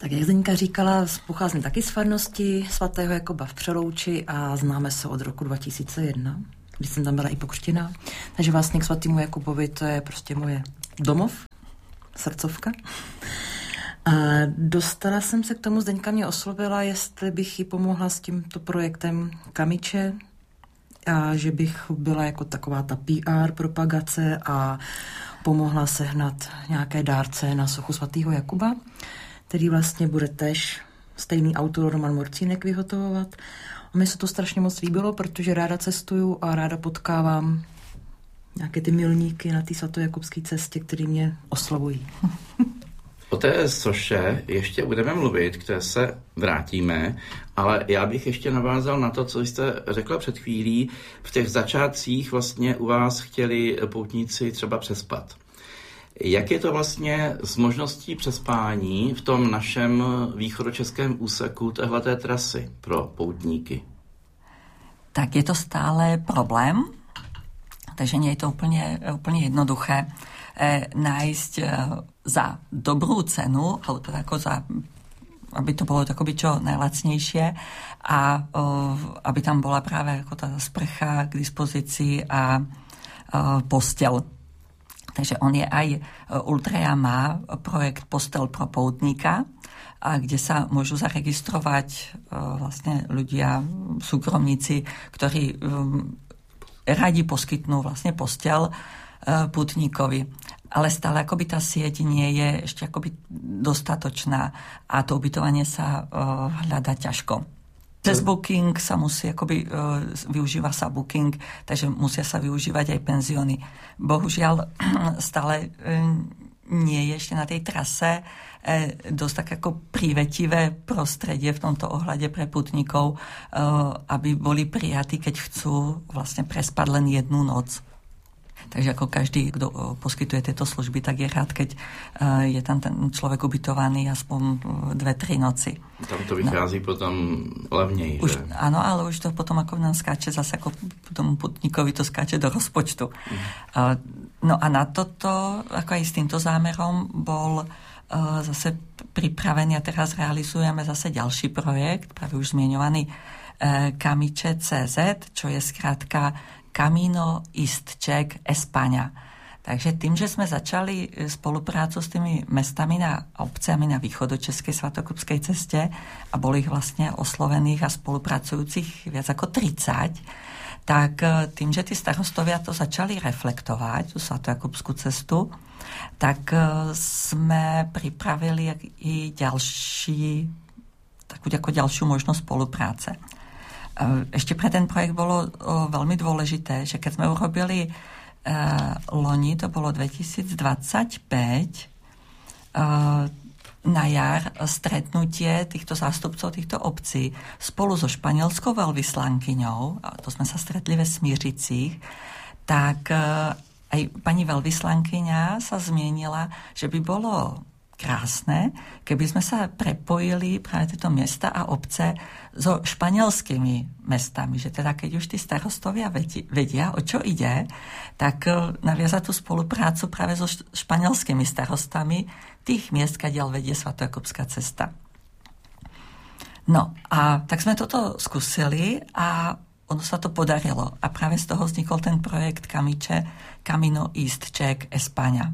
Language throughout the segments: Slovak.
Tak jak Zdeňka říkala, pocházím taky z farnosti svatého Jakuba v Přelouči a známe se od roku 2001, když jsem tam byla i pokřtěná. Takže vlastně k svatému Jakubovi to je prostě moje domov, srdcovka. A dostala jsem se k tomu, Zdeňka mě oslovila, jestli bych jí pomohla s tímto projektem Kamiče a že bych byla jako taková ta PR propagace a pomohla sehnat nějaké dárce na sochu svatého Jakuba, který vlastně bude též stejný autor Roman Morcínek vyhotovovat. A mně se to strašně moc líbilo, protože ráda cestuju a ráda potkávám nějaké ty milníky na té svatojakubské cestě, které mě oslovují. O té soše ještě budeme mluvit, k té se vrátíme, ale já bych ještě navázal na to, co jste řekla před chvílí. V těch začátcích vlastně u vás chtěli poutníci třeba přespat. Jak je to vlastně s možností přespání v tom našem východočeském úseku téhleté trasy pro poutníky? Tak je to stále problém, takže nie je to úplne jednoduché nájsť za dobrú cenu, alebo teda ako aby to bolo takoby čo najlacnejšie a aby tam bola práve ako tá sprcha k dispozícii a postel. Takže on je aj, Ultraja má projekt Postel pro poutníka, a kde sa môžu zaregistrovať vlastne ľudia, súkromníci, ktorí radi poskytnú vlastne postel pútníkovi. Ale stále akoby tá sieť nie je ešte akoby dostatočná a to ubytovanie sa hľadá ťažko. Cez booking sa musí akoby, využíva sa booking, takže musia sa využívať aj penzióny. Bohužiaľ stále nie je ešte na tej trase dosť tak ako prívetivé prostredie v tomto ohľade pre putníkov, aby boli prijatí, keď chcú vlastne prespať len jednu noc. Takže ako každý, kto poskytuje tieto služby, tak je rád, keď je tam ten človek ubytovaný aspoň 2-3 noci. Tam to vychází potom levnej, že? Áno, ale už to potom ako nám skáče, zase ako tomu putníkovi to skáče do rozpočtu. No a na toto, ako aj s týmto zámerom, bol zase pripravený a teraz realizujeme zase ďalší projekt, práve už zmienovaný Kamiče.cz, čo je skrátka Camino East Czech España. Takže tým, že sme začali spoluprácu s tými mestami a obciami na východočeskej svatokupskej ceste a boli ich vlastne oslovených a spolupracujúcich viac ako 30, tak tým, že tí starostovia to začali reflektovať, tú svatojakubskú cestu, tak sme pripravili i takú ďalšiu možnosť spolupráce. Ešte pre ten projekt bolo veľmi dôležité, že keď sme urobili loni, to bolo 2025, na jar stretnutie týchto zástupcov týchto obcí spolu so španielskou veľvyslankyňou, to sme sa stretli ve Smířicích, tak aj pani veľvyslankyňa sa zmienila, že by bolo krásne, keby sme sa prepojili práve tieto mesta a obce so španielskými mestami, že teda keď už tí starostovia vedia, o čo ide, tak naviazať tú spoluprácu práve so španielskými starostami tých miest, kadiaľ vedie svatojakubská cesta. No a tak sme toto skúsili a ono sa to podarilo. A práve z toho vznikol ten projekt Kamiče, Camino East Czech España.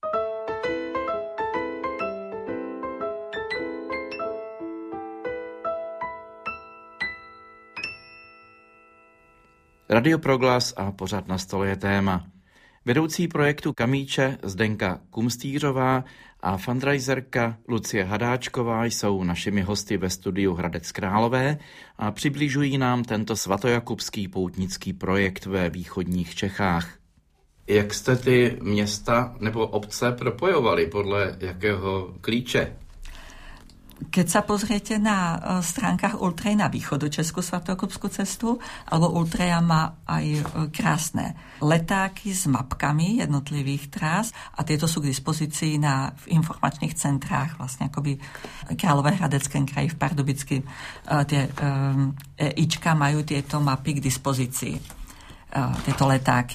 Radio Proglas a pořad Na stole je téma. Vedoucí projektu Kamíče Zdenka Kumstýřová a fundraiserka Lucie Hadáčková jsou našimi hosty ve studiu Hradec Králové a přibližují nám tento svatojakubský poutnický projekt ve východních Čechách. Jak jste ty města nebo obce propojovali? Podle jakého klíče? Keď sa pozriete na stránkach Ultrej na východočeskú svatojakubskú cestu, alebo Ultraja má aj krásne letáky s mapkami jednotlivých trás a tieto sú k dispozícii v informačných centrách, vlastne akoby Královéhradeckém kraji v Pardubicky. Tie EIčka majú tieto mapy k dispozícii, tieto letáky.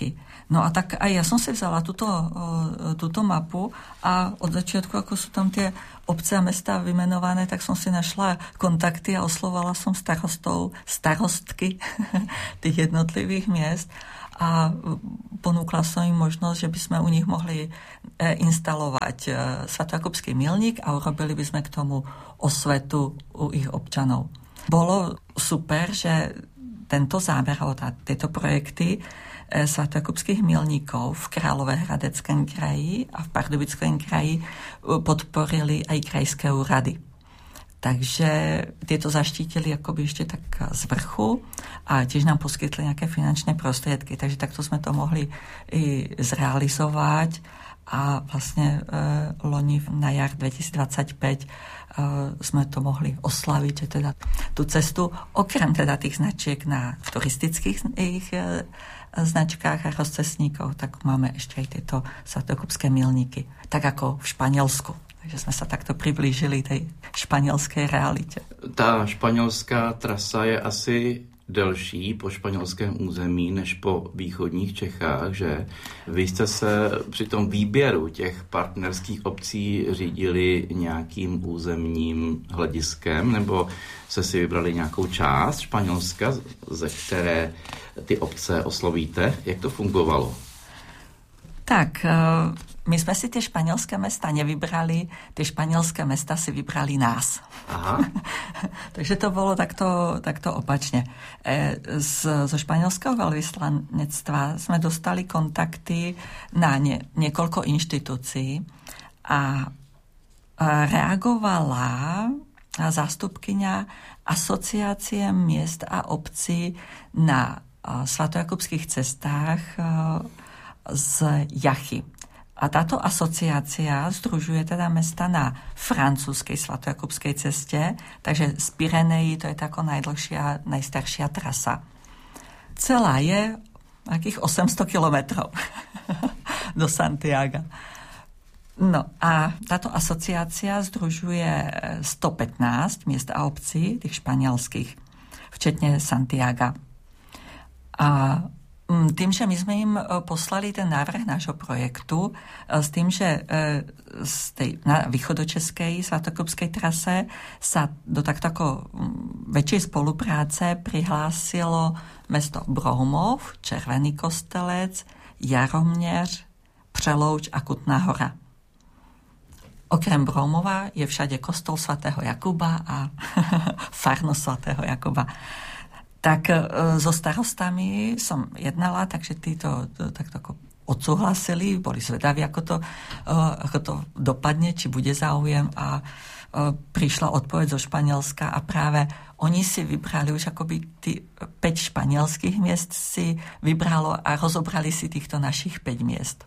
No a tak aj ja som si vzala túto mapu a od začiatku, ako sú tam tie obce a mestá vymenované, tak som si našla kontakty a oslovala som starostky tých jednotlivých miest a ponúkla som im možnosť, že by sme u nich mohli instalovať svatojakubský milník a urobili by sme k tomu osvetu u ich občanov. Bolo super, že tento záber, tieto projekty svatojakubských milníkov v Královéhradeckém kraji a v Pardubickom kraji podporili aj krajské úrady. Takže tieto zaštítili akoby ešte tak z vrchu a tiež nám poskytli nejaké finančné prostriedky. Takže takto sme to mohli i zrealizovať a vlastne loni na jar 2025 sme to mohli oslaviť, že teda tú cestu, okrem teda tých značiek na turistických značkách a rozcestníkov, tak máme ešte aj tieto svatojakubské milníky, tak ako v Španielsku. Takže sme sa takto priblížili tej španělské realite. Ta španělská trasa je asi delší po španělském území než po východních Čechách, že? Vy jste se při tom výběru těch partnerských obcí řídili nějakým územním hlediskem, nebo jste si vybrali nějakou část Španělska, ze které ty obce oslovíte? Jak to fungovalo? Tak, my sme si tie španielské mesta nevybrali, tie španielské mesta si vybrali nás. Aha. Takže to bolo takto opačne. Zo španielského veľvyslanectva sme dostali kontakty na niekoľko inštitúcií a reagovala zástupkyňa Asociácie miest a obcí na svatojakubských cestách z Jachy. A táto asociácia združuje teda mesta na francúzskej svatojakubskej ceste, takže z Pyrenejí to je tako najdlhšia, najstaršia trasa. Celá je akých 800 kilometrov do Santiaga. No a táto asociácia združuje 115 miest a obcí, tých španielských, včetne Santiaga. A tým, že my sme im poslali ten návrh nášho projektu s tým, že na východočeskej svatojakubskej trase sa do takto väčšej spolupráce prihlásilo mesto Broumov, Červený Kostelec, Jaromněř, Přelouč a Kutná Hora. Okrem Broumova je všade kostol svätého Jakuba a farnosť svätého Jakuba. Tak so starostami som jednala, takže títo takto odsúhlasili, boli zvedaví, ako to dopadne, či bude záujem a prišla odpoveď zo Španielska a práve oni si vybrali už akoby 5 španielských miest si vybralo a rozobrali si týchto našich 5 miest.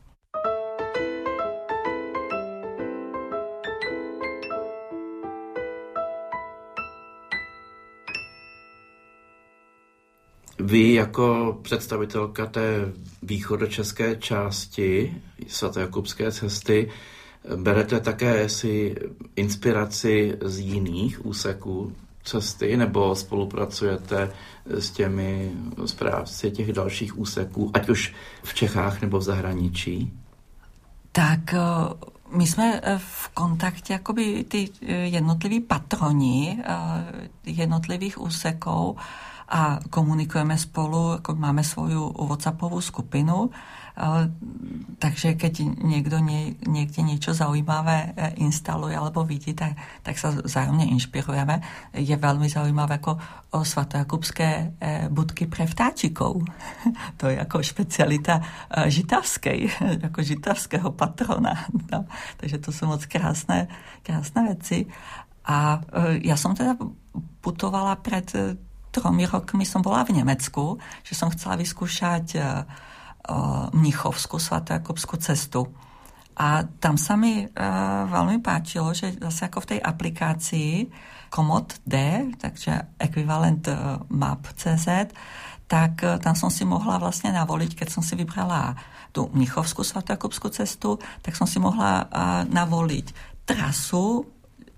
Vy jako představitelka té východočeské části svatojakubské cesty berete také si inspiraci z jiných úseků cesty nebo spolupracujete s těmi správci těch dalších úseků, ať už v Čechách nebo v zahraničí? Tak my sme v kontakte akoby tí jednotliví patroni jednotlivých úsekov a komunikujeme spolu, ako máme svoju WhatsAppovú skupinu, takže keď niekto niekde niečo zaujímavé instaluje alebo vidí, tak sa vzájomne inšpirujeme. Je veľmi zaujímavé ako svatojakubské budky pre vtáčikov. To je ako špecialita žitavského patrona. No, takže to sú moc krásne veci. A ja som teda putovala pred 3 rokmi, som bola v Nemecku, že som chcela vyskúšať mnichovskú svatojakubskú cestu. A tam sa mi veľmi páčilo, že zase ako v tej aplikácii Komoot D, takže ekvivalent map.cz, tak tam som si mohla vlastne navoliť, keď som si vybrala tú mnichovskú svatojakubskú cestu, tak som si mohla navoliť trasu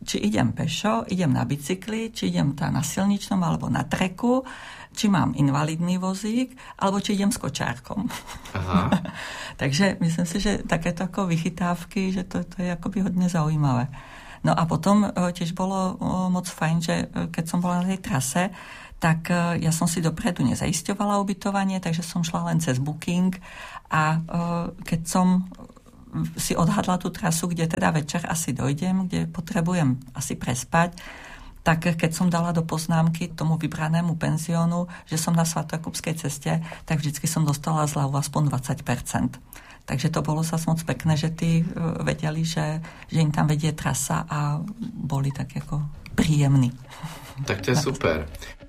či idem pešo, idem na bicykli, či idem na silničnom alebo na treku, či mám invalidný vozík, alebo či idem s kočárkom. Aha. Takže myslím si, že takéto ako vychytávky, že to je akoby hodne zaujímavé. No a potom tiež bolo moc fajn, že keď som bola na tej trase, tak ja som si dopredu nezaisťovala ubytovanie, takže som šla len cez booking a keď som si odhadla tú trasu, kde teda večer asi dojdem, kde potrebujem asi prespať, tak keď som dala do poznámky tomu vybranému penziónu, že som na Svatojakubskej ceste, tak vždycky som dostala zľavu aspoň 20%. Takže to bolo zase moc pekné, že tí vedeli, že im tam vedie trasa a boli tak ako príjemní. Tak to je super.